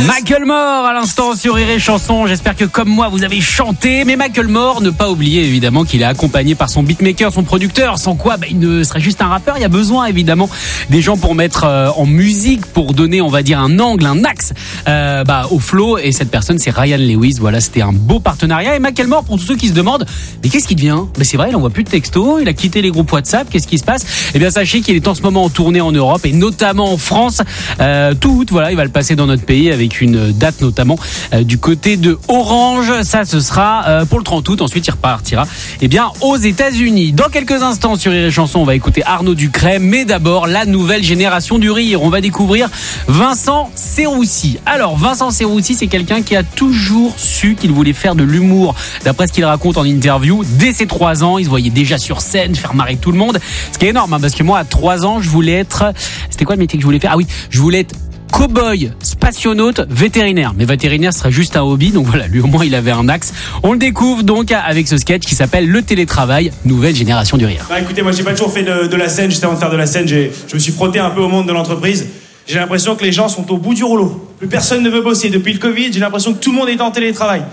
Macklemore à l'instant sur Rire et Chanson. J'espère que comme moi vous avez chanté. Mais Macklemore, ne pas oublier évidemment qu'il est accompagné par son beatmaker, son producteur. Sans quoi il ne serait juste un rappeur. Il y a besoin évidemment des gens pour mettre en musique, pour donner on va dire un angle, un axe au flow. Et cette personne c'est Ryan Lewis. Voilà, c'était un beau partenariat. Et Macklemore, pour tous ceux qui se demandent mais qu'est-ce qu'il devient, c'est vrai, il envoie plus de textos, il a quitté les groupes WhatsApp. Qu'est-ce qui se passe? Eh bien sachez qu'il est en ce moment en tournée en Europe et notamment en France. Tout août, voilà, il va le passer dans notre pays avec une date notamment du côté de Orange. Ça, ce sera pour le 30 août. Ensuite, il repartira aux États-Unis. Dans quelques instants sur Rire et Chanson, on va écouter Arnaud Ducret. Mais d'abord, la nouvelle génération du rire. On va découvrir Vincent Serroussi. Alors, Vincent Serroussi, c'est quelqu'un qui a toujours su qu'il voulait faire de l'humour. D'après ce qu'il raconte en interview, dès ses 3 ans, il se voyait déjà sur scène, faire marrer tout le monde. Ce qui est énorme, parce que moi, à 3 ans, je voulais être... C'était quoi le métier que je voulais faire? Ah oui, je voulais être cow-boy, spationaute, vétérinaire. Mais vétérinaire serait juste un hobby, donc voilà, lui au moins il avait un axe. On le découvre donc avec ce sketch qui s'appelle Le Télétravail, nouvelle génération du rire. Écoutez, moi j'ai pas toujours fait de la scène. Juste avant de faire de la scène, je me suis frotté un peu au monde de l'entreprise. J'ai l'impression que les gens sont au bout du rouleau. Plus personne ne veut bosser. Depuis le Covid, j'ai l'impression que tout le monde est en télétravail.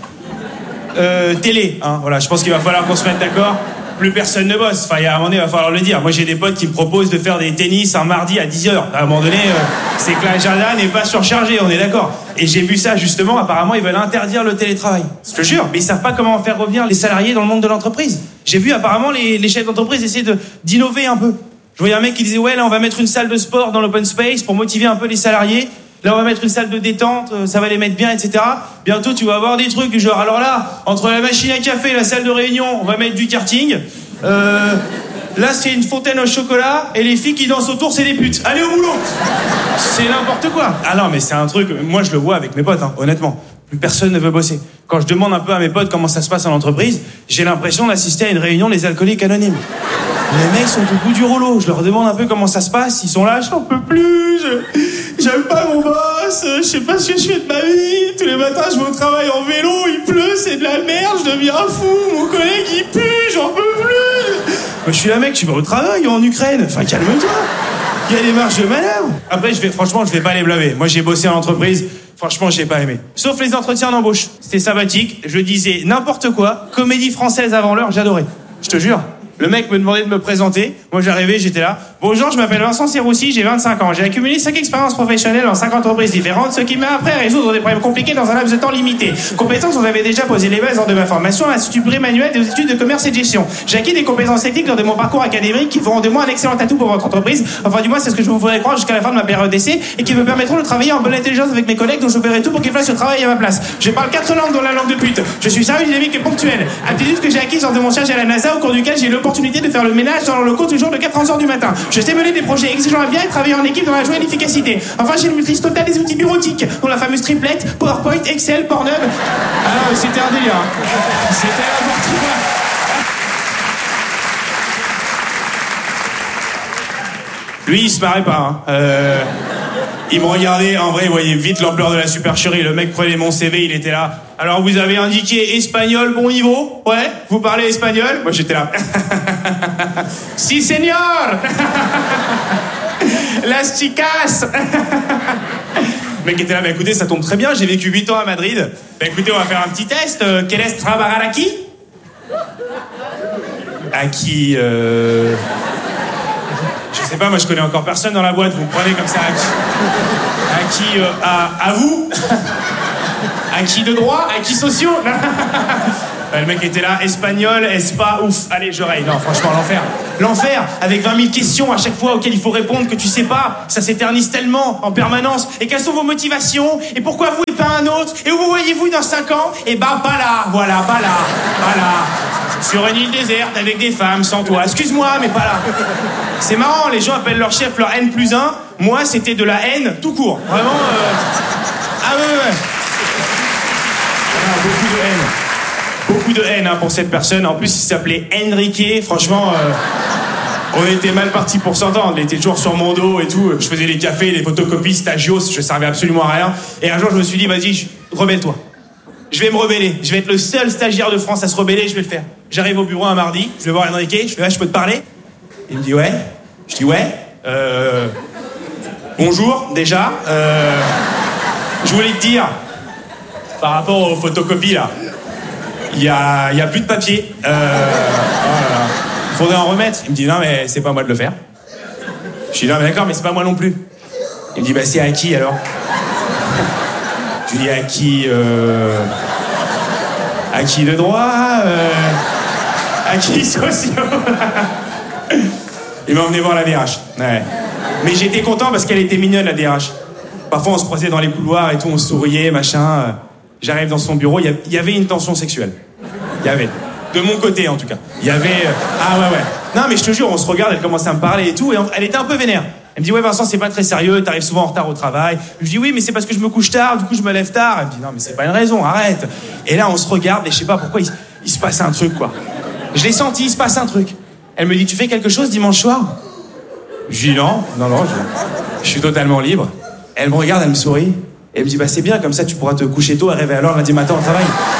Télé, voilà, je pense qu'il va falloir qu'on se mette d'accord. Plus personne ne bosse. Enfin, il y a un moment donné, il va falloir le dire. Moi, j'ai des potes qui me proposent de faire des tennis un mardi à 10h. À un moment donné, c'est que l'agenda n'est pas surchargé, on est d'accord. Et j'ai vu ça, justement, apparemment, ils veulent interdire le télétravail. Je te jure, mais ils savent pas comment faire revenir les salariés dans le monde de l'entreprise. J'ai vu, apparemment, les chefs d'entreprise essayer d'innover un peu. Je voyais un mec qui disait, ouais, là, on va mettre une salle de sport dans l'open space pour motiver un peu les salariés. Là, on va mettre une salle de détente, ça va les mettre bien, etc. Bientôt, tu vas avoir des trucs du genre, alors là, entre la machine à café et la salle de réunion, on va mettre du karting. Là, c'est une fontaine au chocolat, et les filles qui dansent autour, c'est des putes. Allez au boulot! C'est n'importe quoi. Ah non, mais c'est un truc, moi, je le vois avec mes potes, honnêtement. Plus personne ne veut bosser. Quand je demande un peu à mes potes comment ça se passe en entreprise, j'ai l'impression d'assister à une réunion des alcooliques anonymes. Les mecs sont au bout du rouleau. Je leur demande un peu comment ça se passe. Ils sont là, j'en peux plus. J'aime pas mon boss. Je sais pas ce que je fais de ma vie. Tous les matins, je vais au travail en vélo. Il pleut, c'est de la merde. Je deviens fou. Mon collègue, il pue. J'en peux plus. Moi, je suis là, mec. Tu vas au travail en Ukraine. Enfin, calme-toi. Il y a des marges de manœuvre. Après, je vais pas les blâmer. Moi, j'ai bossé en entreprise. Franchement, j'ai pas aimé. Sauf les entretiens d'embauche. C'était sympathique. Je disais n'importe quoi. Comédie française avant l'heure, j'adorais. Je te jure. Le mec me demandait de me présenter. Moi, j'arrivais, j'étais là. Bonjour, je m'appelle Vincent Serroussi, j'ai 25 ans. J'ai accumulé 5 expériences professionnelles dans 5 entreprises différentes, ce qui m'a appris à résoudre des problèmes compliqués dans un laps de temps limité. Compétences, on avait déjà posé les bases lors de ma formation à l'Institut Manuel des études de commerce et de gestion. J'ai acquis des compétences techniques lors de mon parcours académique qui feront de moi un excellent atout pour votre entreprise. Enfin, du moins, c'est ce que je vous voudrais croire jusqu'à la fin de ma période d'essai et qui me permettront de travailler en bonne intelligence avec mes collègues dont je ferai tout pour qu'ils fassent ce travail à ma place. Je parle 4 langues dont la langue de pute. Je suis sérieux, dynamique et ponctuel. Aptitude que j'ai acquise lors de mon stage à la NASA au cours duquel j'ai eu l'opportunité de faire le ménage dans le locaux toujours de 4 heures du matin. Je sais mener des projets exigeants à bien et travailler en équipe dans la joie et l'efficacité. Enfin, j'ai une maîtrise totale des outils bureautiques, dont la fameuse triplette, PowerPoint, Excel, Pornhub. Ah, c'était un délire. C'était n'importe quoi. Lui, il se marrait pas. Il me regardait, en vrai, il voyait vite l'ampleur de la supercherie. Le mec prenait mon CV, il était là. Alors, vous avez indiqué espagnol bon niveau? Ouais, vous parlez espagnol? Moi, j'étais là. Si, señor. Las chicas. Le mec était là, bah écoutez, ça tombe très bien, j'ai vécu 8 ans à Madrid. Bah écoutez, on va faire un petit test. ¿Quieres trabajar aquí? Aquí, je sais pas, moi je connais encore personne dans la boîte, vous me prenez comme ça. À vous? Acquis de droit? Acquis sociaux? Le mec était là, espagnol, espa, ouf. Allez, je raye. Non, franchement, l'enfer. L'enfer, avec 20 000 questions à chaque fois auxquelles il faut répondre que tu sais pas. Ça s'éternise tellement, en permanence. Et quelles sont vos motivations? Et pourquoi vous et pas un autre? Et où vous voyez-vous dans 5 ans? Et bah, pas là, voilà, pas là, pas là. Sur une île déserte, avec des femmes, sans toi. Excuse-moi, mais pas là. C'est marrant, les gens appellent leur chef leur N+1. Moi, c'était de la haine tout court. Vraiment, Ah ouais. Ah, beaucoup de haine. Beaucoup de haine pour cette personne. En plus, il s'appelait Enrique. Franchement, on était mal partis pour s'entendre. Il était toujours sur mon dos et tout. Je faisais les cafés, les photocopies, stagios. Je servais absolument à rien. Et un jour, je me suis dit, vas-y, rebelle-toi. Je vais me rebeller. Je vais être le seul stagiaire de France à se rebeller. Je vais le faire. J'arrive au bureau un mardi. Je vais voir Enrique. Je fais, ouais, je peux te parler? Il me dit, ouais. Je dis, ouais. Bonjour, déjà. Je voulais te dire, par rapport aux photocopies, là, il y a plus de papier. Oh là là. Il faudrait en remettre. Il me dit, non, mais c'est pas moi de le faire. Je lui dis, non, mais d'accord, mais c'est pas moi non plus. Il me dit, bah, c'est à qui, alors? Je lui dis, à qui le droit à qui sociaux? Il m'a emmené voir la DRH. Ouais. Mais j'étais content parce qu'elle était mignonne, la DRH. Parfois, on se croisait dans les couloirs et tout, on souriait, machin. J'arrive dans son bureau, il y avait une tension sexuelle. Il y avait. De mon côté, en tout cas. Il y avait... Ah ouais. Non, mais je te jure, on se regarde, elle commence à me parler et tout, et elle était un peu vénère. Elle me dit, ouais, Vincent, c'est pas très sérieux, t'arrives souvent en retard au travail. Je lui dis, oui, mais c'est parce que je me couche tard, du coup, je me lève tard. Elle me dit, non, mais c'est pas une raison, arrête. Et là, on se regarde, et je sais pas pourquoi, il se passe un truc, quoi. Je l'ai senti, il se passe un truc. Elle me dit, tu fais quelque chose dimanche soir? Je dis, non, je suis totalement libre. Elle me regarde, elle me sourit, et elle me dit, bah, c'est bien, comme ça, tu pourras te coucher tôt et rêver à l'heure lundi matin au travail.